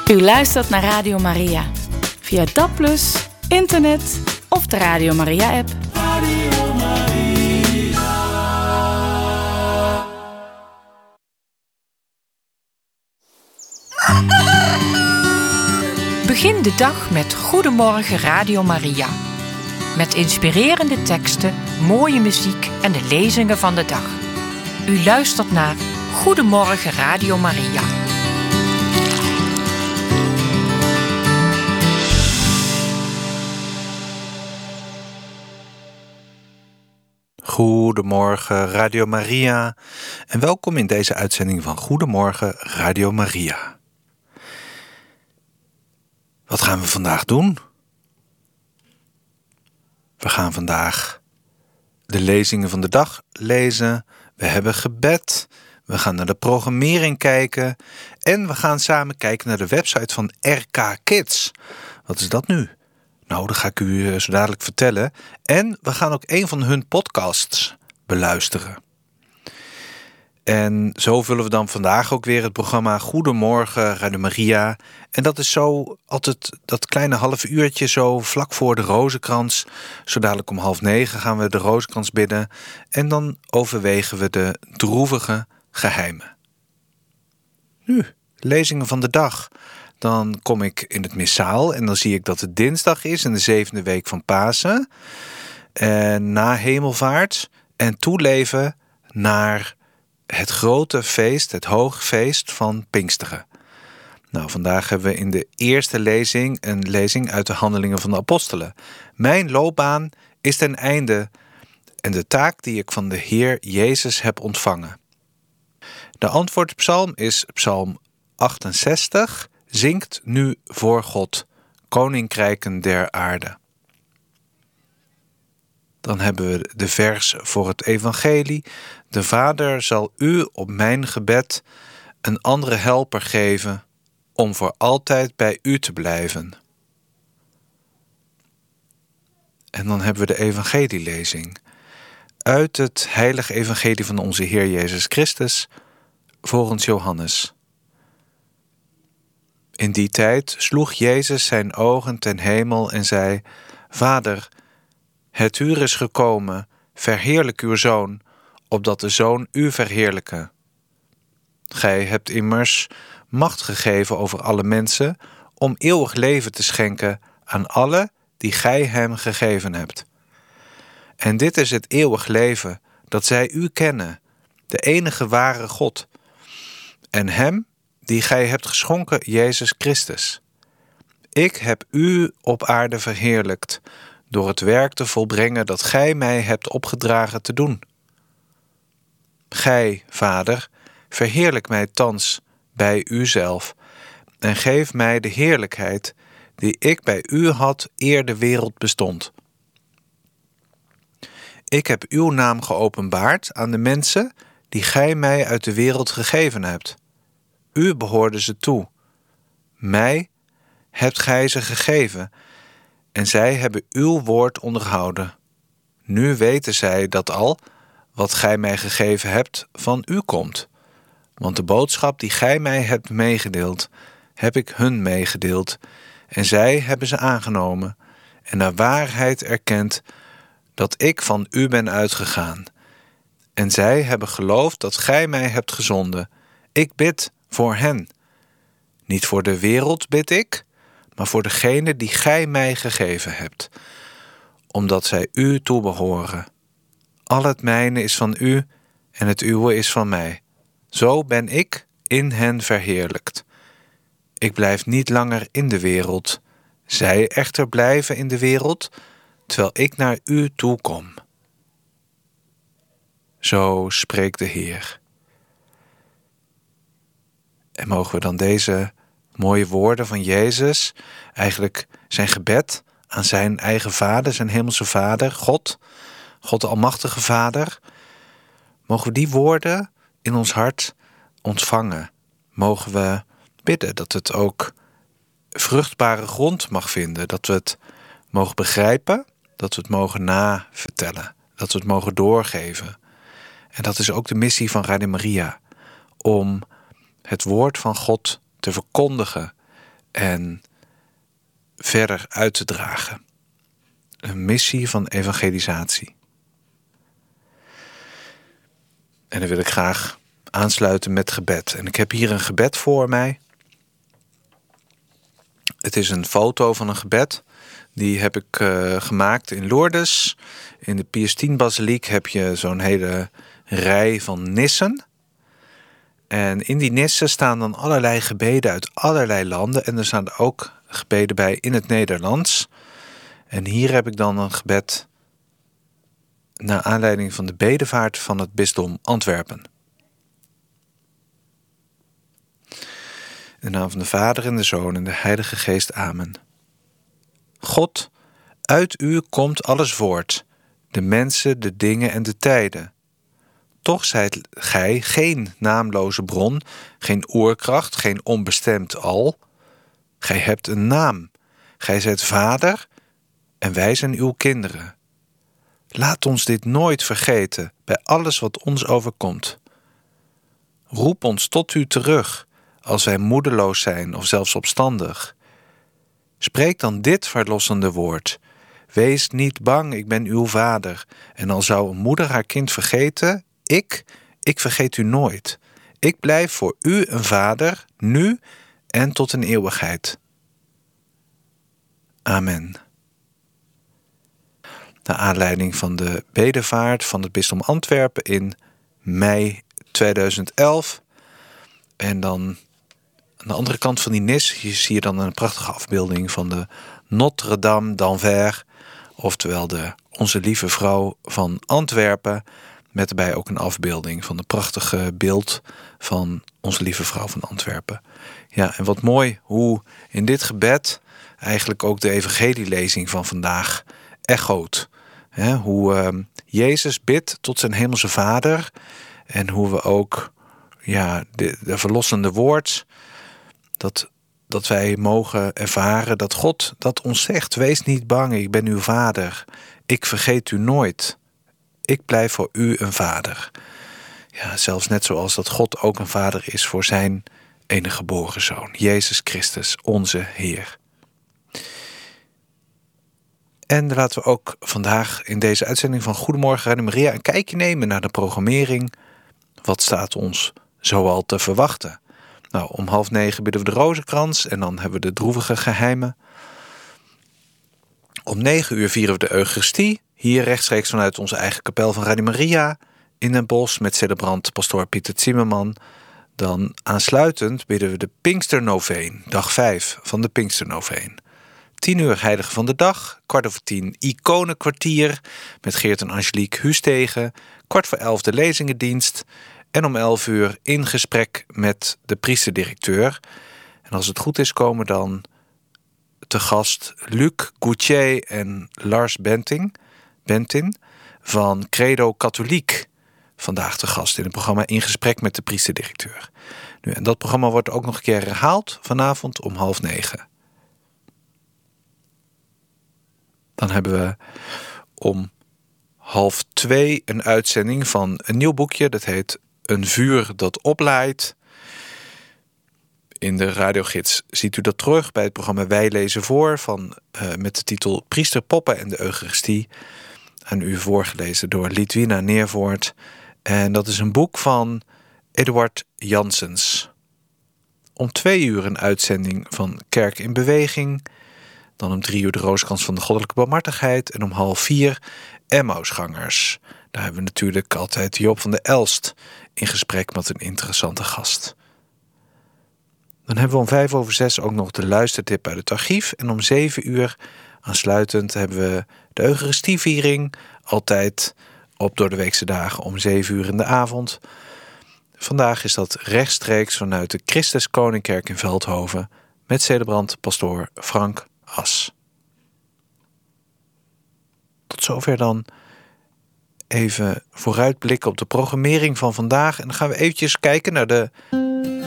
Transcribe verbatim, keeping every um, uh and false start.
U luistert naar Radio Maria. Via D A B plus, internet of de Radio Maria-app. Radio Maria. Begin de dag met Goedemorgen Radio Maria. Met inspirerende teksten, mooie muziek en de lezingen van de dag. U luistert naar Goedemorgen Radio Maria. Goedemorgen Radio Maria en welkom in deze uitzending van Goedemorgen Radio Maria. Wat gaan we vandaag doen? We gaan vandaag de lezingen van de dag lezen. We hebben gebed. We gaan naar de programmering kijken. En we gaan samen kijken naar de website van R K Kids. Wat is dat nu? Nou, dat ga ik u zo dadelijk vertellen. En we gaan ook een van hun podcasts beluisteren. En zo vullen we dan vandaag ook weer het programma Goedemorgen Radio Maria. En dat is zo altijd dat kleine half uurtje zo vlak voor de rozenkrans. Zo dadelijk om half negen gaan we de rozenkrans bidden. En dan overwegen we de droevige geheimen. Nu, lezingen van de dag. Dan kom ik in het missaal en dan zie ik dat het dinsdag is in de zevende week van Pasen. En na hemelvaart en toeleven naar het grote feest, het hoogfeest van Pinksteren. Nou, vandaag hebben we in de eerste lezing een lezing uit de Handelingen van de Apostelen. Mijn loopbaan is ten einde en de taak die ik van de Heer Jezus heb ontvangen. De antwoordpsalm is psalm achtenzestig. Zingt nu voor God, koninkrijken der aarde. Dan hebben we de vers voor het evangelie. De Vader zal u op mijn gebed een andere helper geven om voor altijd bij u te blijven. En dan hebben we de evangelielezing. Uit het heilige evangelie van onze Heer Jezus Christus, volgens Johannes. In die tijd sloeg Jezus zijn ogen ten hemel en zei: Vader, het uur is gekomen, verheerlijk uw Zoon, opdat de Zoon u verheerlijke. Gij hebt immers macht gegeven over alle mensen, om eeuwig leven te schenken aan alle die gij hem gegeven hebt. En dit is het eeuwig leven, dat zij u kennen, de enige ware God, en hem die gij hebt geschonken, Jezus Christus. Ik heb u op aarde verheerlijkt, door het werk te volbrengen dat gij mij hebt opgedragen te doen. Gij, Vader, verheerlijk mij thans bij uzelf, en geef mij de heerlijkheid die ik bij u had eer de wereld bestond. Ik heb uw naam geopenbaard aan de mensen die gij mij uit de wereld gegeven hebt. U behoorde ze toe. Mij hebt gij ze gegeven, en zij hebben uw woord onderhouden. Nu weten zij dat al, wat gij mij gegeven hebt, van u komt. Want de boodschap die gij mij hebt meegedeeld, heb ik hun meegedeeld, en zij hebben ze aangenomen, en naar waarheid erkend dat ik van u ben uitgegaan. En zij hebben geloofd dat gij mij hebt gezonden. Ik bid voor hen. Niet voor de wereld bid ik, maar voor degene die gij mij gegeven hebt, omdat zij u toebehoren. Al het mijne is van u en het uwe is van mij. Zo ben ik in hen verheerlijkt. Ik blijf niet langer in de wereld. Zij echter blijven in de wereld, terwijl ik naar u toe kom. Zo spreekt de Heer. En mogen we dan deze mooie woorden van Jezus, eigenlijk zijn gebed aan zijn eigen Vader, zijn hemelse Vader, God, God de Almachtige Vader, mogen we die woorden in ons hart ontvangen. Mogen we bidden dat het ook vruchtbare grond mag vinden, dat we het mogen begrijpen, dat we het mogen navertellen, dat we het mogen doorgeven. En dat is ook de missie van Radio Maria, om het woord van God te verkondigen en verder uit te dragen. Een missie van evangelisatie. En dan wil ik graag aansluiten met gebed. En ik heb hier een gebed voor mij. Het is een foto van een gebed. Die heb ik uh, gemaakt in Lourdes. In de Pius X Basiliek heb je zo'n hele rij van nissen. En in die nissen staan dan allerlei gebeden uit allerlei landen. En er staan er ook gebeden bij in het Nederlands. En hier heb ik dan een gebed naar aanleiding van de bedevaart van het bisdom Antwerpen. In de naam van de Vader en de Zoon en de Heilige Geest. Amen. God, uit u komt alles voort, de mensen, de dingen en de tijden. Toch zijt gij geen naamloze bron, geen oerkracht, geen onbestemd al. Gij hebt een naam. Gij zijt Vader en wij zijn uw kinderen. Laat ons dit nooit vergeten bij alles wat ons overkomt. Roep ons tot u terug als wij moedeloos zijn of zelfs opstandig. Spreek dan dit verlossende woord. Wees niet bang, ik ben uw vader. En al zou een moeder haar kind vergeten, ik, ik vergeet u nooit. Ik blijf voor u een vader, nu en tot een eeuwigheid. Amen. Naar aanleiding van de bedevaart van het bisdom Antwerpen in mei tweeduizend elf. En dan aan de andere kant van die nis, hier zie je dan een prachtige afbeelding van de Notre-Dame d'Anvers, oftewel de Onze Lieve Vrouw van Antwerpen, met daarbij ook een afbeelding van de prachtige beeld van Onze Lieve Vrouw van Antwerpen. Ja, en wat mooi hoe in dit gebed eigenlijk ook de evangelielezing van vandaag echoot. He, hoe uh, Jezus bidt tot zijn hemelse Vader en hoe we ook ja, de, de verlossende woord, dat, dat wij mogen ervaren dat God dat ons zegt. Wees niet bang, ik ben uw vader. Ik vergeet u nooit. Ik blijf voor u een vader. Ja, zelfs net zoals dat God ook een vader is voor zijn enige geboren zoon, Jezus Christus, onze Heer. En laten we ook vandaag in deze uitzending van Goedemorgen Radio Maria een kijkje nemen naar de programmering. Wat staat ons zoal te verwachten? Nou, om half negen bidden we de rozenkrans en dan hebben we de droevige geheimen. Om negen uur vieren we de Eucharistie, hier rechtstreeks vanuit onze eigen kapel van Radio Maria in Den Bosch met celebrant pastoor Pieter Zimmerman. Dan aansluitend bidden we de Pinksternoveen, dag vijf van de Pinksternoveen. Tien uur heilige van de dag, kwart over tien iconenkwartier met Geert en Angelique Hustegen, kwart voor elf de lezingendienst en om elf uur in gesprek met de priesterdirecteur. En als het goed is komen dan te gast Luc Gauthier en Lars Benting, Bentin van Credo Katholiek. Vandaag te gast in het programma In Gesprek met de priesterdirecteur. Nu, en dat programma wordt ook nog een keer herhaald vanavond om half negen. Dan hebben we om half twee een uitzending van een nieuw boekje. Dat heet Een vuur dat oplaait. In de radiogids ziet u dat terug bij het programma Wij lezen voor. Van, uh, met de titel Priester Poppen en de Eucharistie. Aan u voorgelezen door Lidwina Neervoort. En dat is een boek van Eduard Janssens. Om twee uur een uitzending van Kerk in Beweging. Dan om drie uur de rozenkrans van de goddelijke barmhartigheid. En om half vier Emmausgangers. Daar hebben we natuurlijk altijd Joop van der Elst in gesprek met een interessante gast. Dan hebben we om vijf over zes ook nog de luistertip uit het archief. En om zeven uur aansluitend hebben we de Eucharistieviering. Altijd op doordeweekse dagen om zeven uur in de avond. Vandaag is dat rechtstreeks vanuit de Christus Koningkerk in Veldhoven met celebrant pastoor Frank As. Tot zover dan even vooruitblikken op de programmering van vandaag. En dan gaan we eventjes kijken naar de